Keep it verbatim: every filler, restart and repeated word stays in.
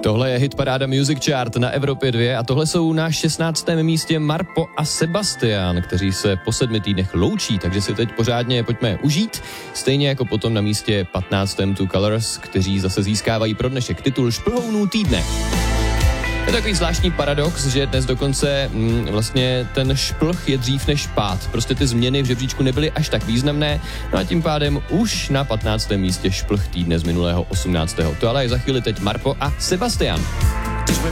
Tohle je hitparáda Music Chart na Evropě dva a tohle jsou na šestnáctém místě Marpo a Sebastian, kteří se po sedmi týdnech loučí, takže si teď pořádně pojďme užít. Stejně jako potom na místě patnáctém Two Colors, kteří zase získávají pro dnešek titul Šplhounů týdne. Je takový zvláštní paradox, že dnes dokonce mm, vlastně ten šplh je dřív než pád. Prostě ty změny v žebříčku nebyly až tak významné, no a tím pádem už na patnáctém místě šplh týdne z minulého osmnáctého To ale je za chvíli teď Marpo a Sebastian.